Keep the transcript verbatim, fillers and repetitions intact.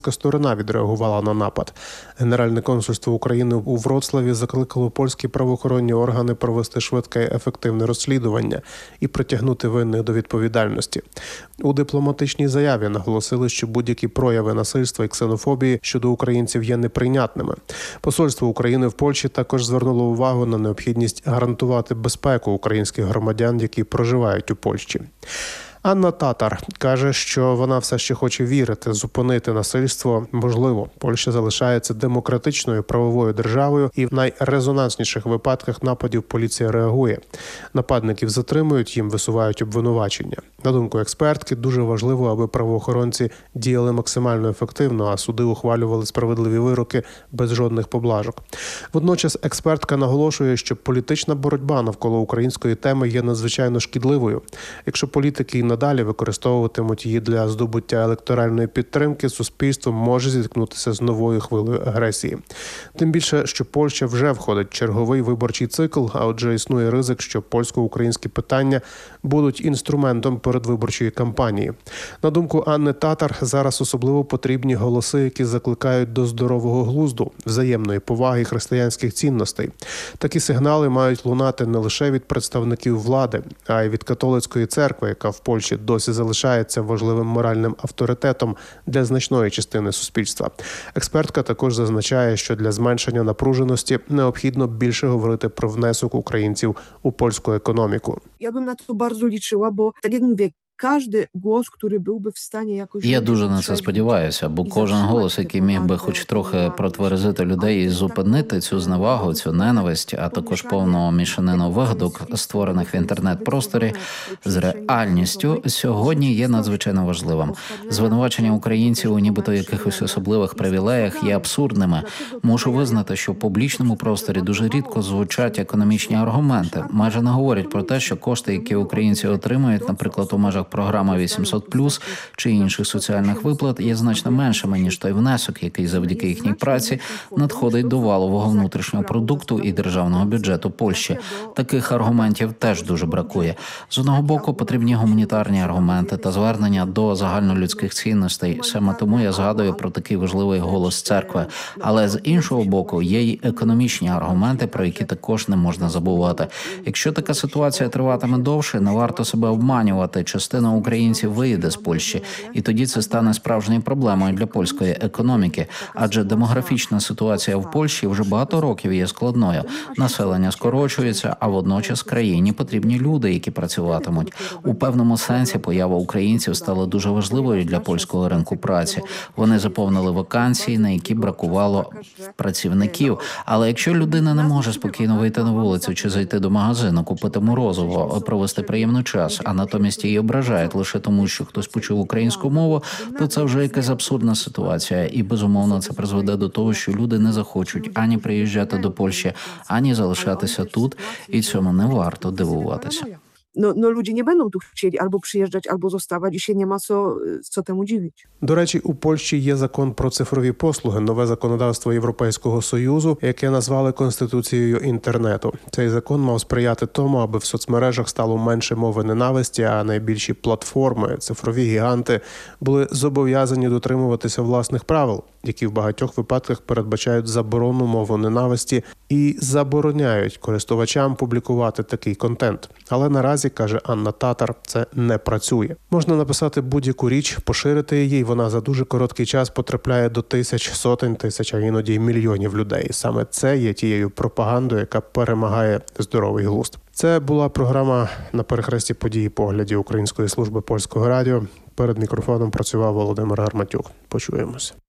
Сторона відреагувала на напад. Генеральне консульство України у Вроцлаві закликало польські правоохоронні органи провести швидке і ефективне розслідування і притягнути винних до відповідальності. У дипломатичній заяві наголосили, що будь-які прояви насильства і ксенофобії щодо українців є неприйнятними. Посольство України в Польщі також звернуло увагу на необхідність гарантувати безпеку українських громадян, які проживають у Польщі. Анна Татар каже, що вона все ще хоче вірити, зупинити насильство можливо. Польща залишається демократичною правовою державою, і в найрезонансніших випадках нападів поліція реагує. Нападників затримують, їм висувають обвинувачення. На думку експертки, дуже важливо, аби правоохоронці діяли максимально ефективно, а суди ухвалювали справедливі вироки без жодних поблажок. Водночас експертка наголошує, що політична боротьба навколо української теми є надзвичайно шкідливою. Якщо політики і надалі використовуватимуть її для здобуття електоральної підтримки, суспільство може зіткнутися з новою хвилею агресії. Тим більше, що Польща вже входить в черговий виборчий цикл, а отже існує ризик, що польсько-українські питання будуть інструментом передвиборчої кампанії. На думку Анни Татар, зараз особливо потрібні голоси, які закликають до здорового глузду, взаємної поваги християнських цінностей. Такі сигнали мають лунати не лише від представників влади, а й від католицької церкви, яка в Польщі досі залишається важливим моральним авторитетом для значної частини суспільства. Експертка також зазначає, що для зменшення напруженості необхідно більше говорити про внесок українців у польську економіку. Я б на це дуже liczyła, бо, так як mówię, Każdy głos, który byłby w stanie jakoś... Я дуже на це сподіваюся, бо кожен голос, який міг би хоч трохи протверезити людей і зупинити цю зневагу, цю ненависть, а також повну мішанину вигадок, створених в інтернет-просторі, з реальністю, сьогодні є надзвичайно важливим. Звинувачення українців у нібито якихось особливих привілеях є абсурдними. Мушу визнати, що в публічному просторі дуже рідко звучать економічні аргументи. Майже не говорять про те, що кошти, які українці отримують, наприклад, у межах програма вісімсот плюс чи інших соціальних виплат, є значно меншими, ніж той внесок, який завдяки їхній праці надходить до валового внутрішнього продукту і державного бюджету Польщі. Таких аргументів теж дуже бракує. З одного боку, потрібні гуманітарні аргументи та звернення до загальнолюдських цінностей. Саме тому я згадую про такий важливий голос церкви. Але з іншого боку, є й економічні аргументи, про які також не можна забувати. Якщо така ситуація триватиме довше, не варто себе обманювати. Частина українців виїде з Польщі, і тоді це стане справжньою проблемою для польської економіки. Адже демографічна ситуація в Польщі вже багато років є складною. Населення скорочується, а водночас країні потрібні люди, які працюватимуть. У певному сенсі поява українців стала дуже важливою для польського ринку праці. Вони заповнили вакансії, на які бракувало працівників. Але якщо людина не може спокійно вийти на вулицю чи зайти до магазину, купити морозиво, провести приємний час, а натомість її ображають лише тому, що хтось почув українську мову, то це вже якась абсурдна ситуація. І, безумовно, це призведе до того, що люди не захочуть ані приїжджати до Польщі, ані залишатися тут, і цьому не варто дивуватися. No, no ludzie nie będą tu chcieli albo przyjeżdżać, albo zostawać i się nie ma co, co temu dziwić. До речі, у Польщі є закон про цифрові послуги, нове законодавство Європейського Союзу, яке назвали Конституцією інтернету. Цей закон мав сприяти тому, аби в соцмережах стало менше мови ненависті, а найбільші платформи, цифрові гіганти були зобов'язані дотримуватися власних правил, які в багатьох випадках передбачають заборону мови ненависті і забороняють користувачам публікувати такий контент. Але наразі, каже Анна Татар, це не працює. Можна написати будь-яку річ, поширити її, і вона за дуже короткий час потрапляє до тисяч, сотень тисяч, а іноді й мільйонів людей. Саме це є тією пропагандою, яка перемагає здоровий глузд. Це була програма «На перехресті подій і поглядів» Української служби польського радіо. Перед мікрофоном працював Володимир Гарматюк. Почуємося.